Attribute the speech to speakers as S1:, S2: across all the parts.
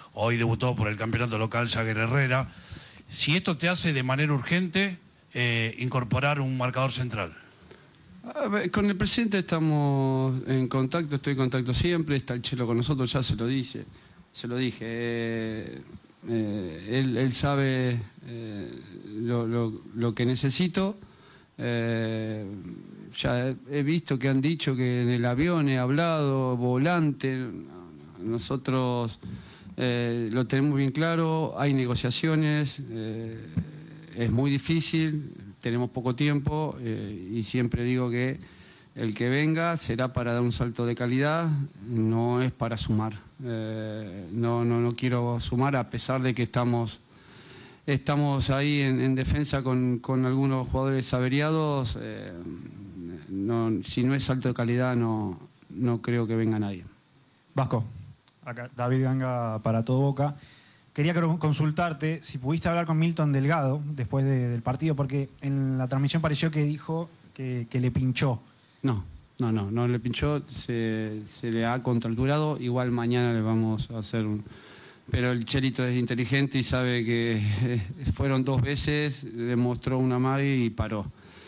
S1: hoy debutó por el campeonato local Jagger Herrera. Si esto te hace de manera urgente incorporar un marcador central.
S2: Con el presidente estamos en contacto, estoy en contacto siempre, está el Chelo con nosotros, ya se lo dije. Él sabe lo que necesito. Ya he visto que han dicho que en el avión he hablado, volante. Nosotros lo tenemos bien claro, hay negociaciones, es muy difícil, tenemos poco tiempo y siempre digo que el que venga será para dar un salto de calidad, no es para sumar. No quiero sumar, a pesar de que estamos ahí en defensa con algunos jugadores averiados. Si no es salto de calidad, no creo que venga nadie.
S3: Vasco, acá David Ganga para Todo Boca. Quería consultarte si pudiste hablar con Milton Delgado después del partido, porque en la transmisión pareció que dijo que le pinchó.
S2: No le pinchó, se le ha contracturado. Igual mañana le vamos a hacer Pero el Chelito es inteligente y sabe que fueron 2 veces, le mostró una más y paró.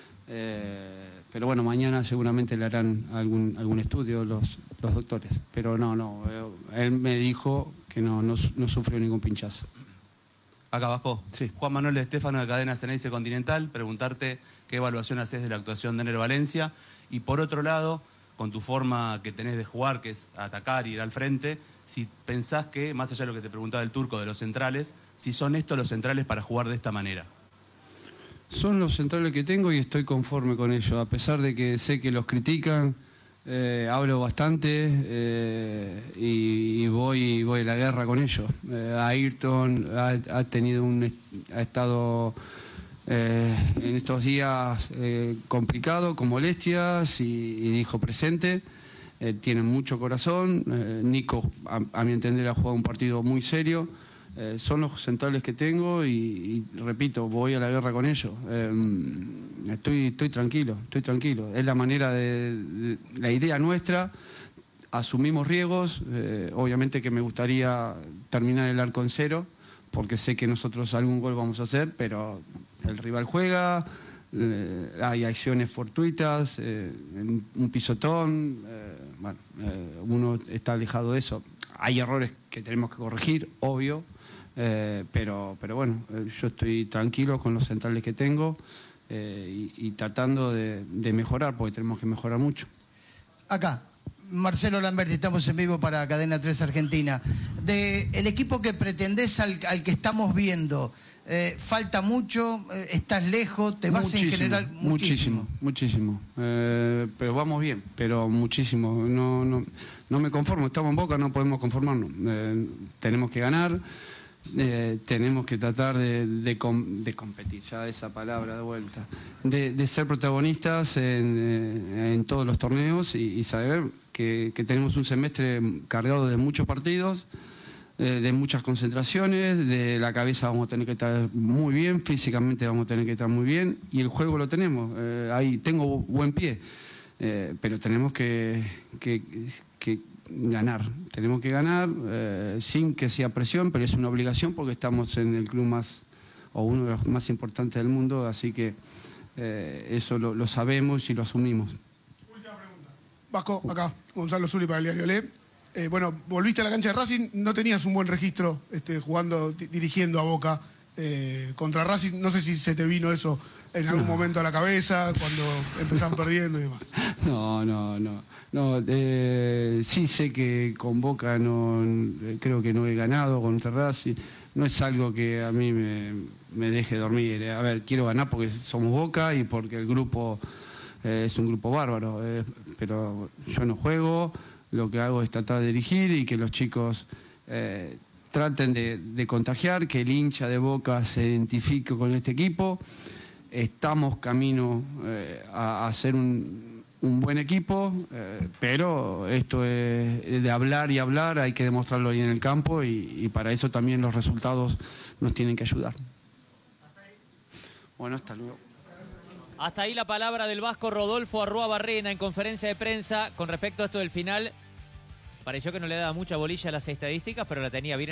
S2: Pero bueno, mañana seguramente le harán algún estudio los doctores. Pero él me dijo que no sufrió ningún pinchazo.
S4: Acá, Vasco.
S2: Sí.
S4: Juan Manuel Estefano, de Cadena Ceneice Continental, preguntarte qué evaluación haces de la actuación de Ener Valencia. Y por otro lado, con tu forma que tenés de jugar, que es atacar y ir al frente, si pensás que, más allá de lo que te preguntaba el Turco de los centrales, si son estos los centrales para jugar de esta manera.
S2: Son los centrales que tengo y estoy conforme con ellos, a pesar de que sé que los critican. Hablo bastante y voy a la guerra con ellos. Ayrton ha estado en estos días complicado, con molestias y dijo presente. Tienen mucho corazón. Nico, a mi entender, ha jugado un partido muy serio. Son los centrales que tengo y repito, voy a la guerra con ellos. Estoy tranquilo. Es la manera la idea nuestra. Asumimos riesgos. Obviamente que me gustaría terminar el arco en 0, porque sé que nosotros algún gol vamos a hacer, pero el rival juega, hay acciones fortuitas, un pisotón, uno está alejado de eso. Hay errores que tenemos que corregir, obvio. Pero bueno, yo estoy tranquilo con los centrales que tengo y tratando de mejorar, porque tenemos que mejorar mucho.
S5: Acá, Marcelo Lamberti, estamos en vivo para Cadena 3 Argentina. El equipo que pretendés al que estamos viendo, ¿falta mucho? ¿Estás lejos? ¿Te vas en general?
S2: Muchísimo. Pero vamos bien, pero muchísimo. No me conformo, estamos en Boca, no podemos conformarnos. Tenemos que ganar. Tenemos que tratar de competir, ya esa palabra de vuelta, de ser protagonistas en todos los torneos y saber que tenemos un semestre cargado de muchos partidos, de muchas concentraciones, de la cabeza vamos a tener que estar muy bien, físicamente vamos a tener que estar muy bien y el juego lo tenemos, ahí tengo buen pie, pero tenemos que ganar, tenemos que ganar sin que sea presión, pero es una obligación porque estamos en el club uno de los más importantes del mundo, así que eso lo sabemos y lo asumimos.
S6: Última pregunta. Vasco, acá, Gonzalo Zuli para el diario Le. Bueno, volviste a la cancha de Racing, no tenías un buen registro dirigiendo a Boca contra Racing, no sé si se te vino eso en algún momento a la cabeza, cuando empezaron perdiendo y demás.
S2: No, sí sé que con Boca creo que no he ganado contra Racing. No es algo que a mí me deje dormir. A ver, quiero ganar porque somos Boca y porque el grupo es un grupo bárbaro. Pero yo no juego, lo que hago es tratar de dirigir y que los chicos traten de contagiar, que el hincha de Boca se identifique con este equipo. Estamos camino a hacer un buen equipo, pero esto es de hablar y hablar, hay que demostrarlo ahí en el campo y para eso también los resultados nos tienen que ayudar. Bueno, hasta luego.
S7: Hasta ahí la palabra del Vasco Rodolfo Arruabarrena en conferencia de prensa con respecto a esto del final. Pareció que no le daba mucha bolilla a las estadísticas, pero la tenía bien